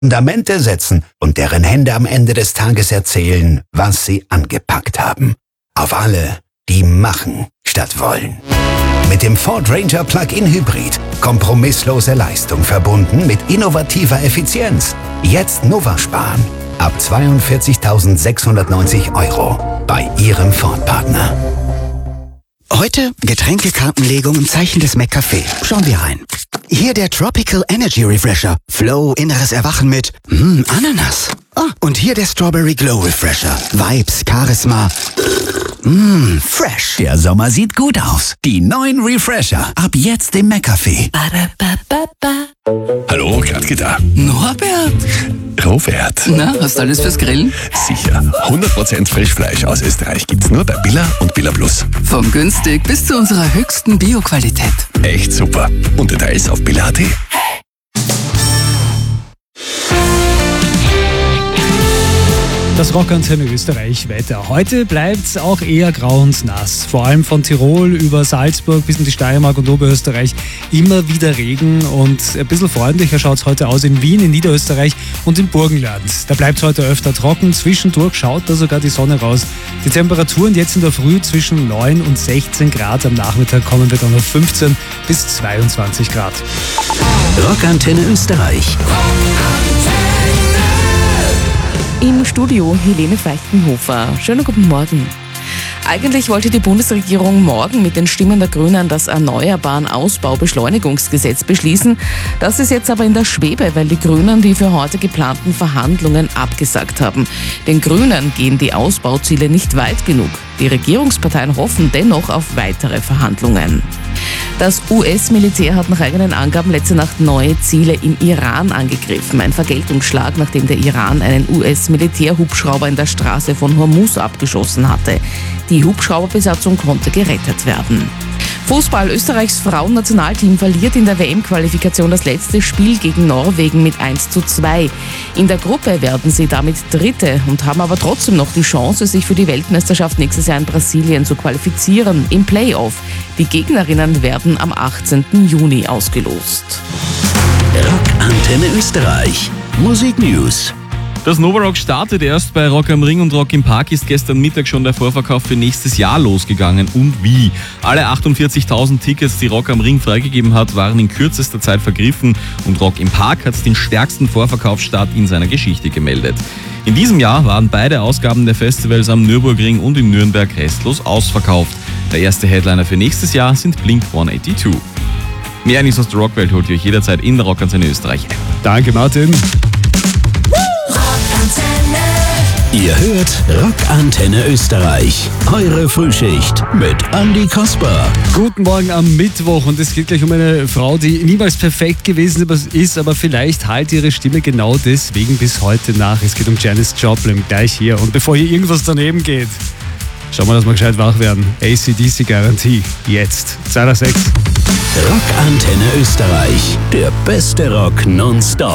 Fundamente setzen und deren Hände am Ende des Tages erzählen, was sie angepackt haben. Auf alle, die machen statt wollen. Mit dem Ford Ranger Plug-in Hybrid. Kompromisslose Leistung verbunden mit innovativer Effizienz. Jetzt Nova sparen. Ab 42.690 € bei Ihrem Ford-Partner. Heute Getränkekartenlegung im Zeichen des McCafé. Schauen wir rein. Hier der Tropical Energy Refresher. Flow, inneres Erwachen mit Ananas. Und hier der Strawberry Glow Refresher. Vibes, Charisma. Fresh. Der Sommer sieht gut aus. Die neuen Refresher. Ab jetzt im McCafé. Hallo, Gradke da. Norbert. Robert. Na, hast du alles fürs Grillen? Sicher. 100% Frischfleisch aus Österreich gibt's nur bei Billa und Billa Plus. Vom günstig bis zu unserer höchsten Bioqualität. Echt super. Und Details auf billa.at. Das Rockantenne Österreich Wetter. Heute bleibt's auch eher grau und nass. Vor allem von Tirol über Salzburg bis in die Steiermark und Oberösterreich immer wieder Regen und ein bisschen freundlicher schaut's heute aus in Wien, in Niederösterreich und im Burgenland. Da bleibt's heute öfter trocken, zwischendurch schaut da sogar die Sonne raus. Die Temperaturen jetzt in der Früh zwischen 9 und 16 Grad, am Nachmittag kommen wir dann auf 15 bis 22 Grad. Rockantenne Österreich. Im Studio Helene Feichtenhofer. Schönen guten Morgen. Eigentlich wollte die Bundesregierung morgen mit den Stimmen der Grünen das Erneuerbaren Ausbaubeschleunigungsgesetz beschließen. Das ist jetzt aber in der Schwebe, weil die Grünen die für heute geplanten Verhandlungen abgesagt haben. Den Grünen gehen die Ausbauziele nicht weit genug. Die Regierungsparteien hoffen dennoch auf weitere Verhandlungen. Das US-Militär hat nach eigenen Angaben letzte Nacht neue Ziele im Iran angegriffen. Ein Vergeltungsschlag, nachdem der Iran einen US-Militärhubschrauber in der Straße von Hormuz abgeschossen hatte. Die Hubschrauberbesatzung konnte gerettet werden. Fußball: Österreichs Frauennationalteam verliert in der WM-Qualifikation das letzte Spiel gegen Norwegen mit 1:2. In der Gruppe werden sie damit Dritte und haben aber trotzdem noch die Chance, sich für die Weltmeisterschaft nächstes Jahr in Brasilien zu qualifizieren im Playoff. Die Gegnerinnen werden am 18. Juni ausgelost. Rockantenne Österreich. Musik News. Das Novarock startet erst bei Rock am Ring und Rock im Park ist gestern Mittag schon der Vorverkauf für nächstes Jahr losgegangen. Und wie? Alle 48.000 Tickets, die Rock am Ring freigegeben hat, waren in kürzester Zeit vergriffen und Rock im Park hat den stärksten Vorverkaufsstart in seiner Geschichte gemeldet. In diesem Jahr waren beide Ausgaben der Festivals am Nürburgring und in Nürnberg restlos ausverkauft. Der erste Headliner für nächstes Jahr sind Blink 182. Mehr News aus der Rockwelt holt ihr euch jederzeit in der Rockantenne Österreich. Danke, Martin. Ihr hört Rockantenne Österreich. Eure Frühschicht mit Andi Kasper. Guten Morgen am Mittwoch und es geht gleich um eine Frau, die niemals perfekt gewesen ist, aber vielleicht halt ihre Stimme genau deswegen bis heute nach. Es geht um Janis Joplin, gleich hier. Und bevor hier irgendwas daneben geht, schauen wir, dass wir gescheit wach werden. AC/DC Garantie, jetzt. 2:06. Rockantenne Österreich. Der beste Rock nonstop.